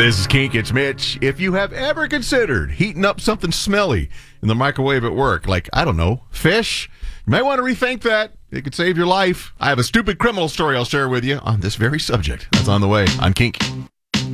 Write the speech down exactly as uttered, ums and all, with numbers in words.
This is Kink, it's Mitch. If you have ever considered heating up something smelly in the microwave at work, like, I don't know, fish, you might want to rethink that. It could save your life. I have a stupid criminal story I'll share with you on this very subject. That's on the way on Kink.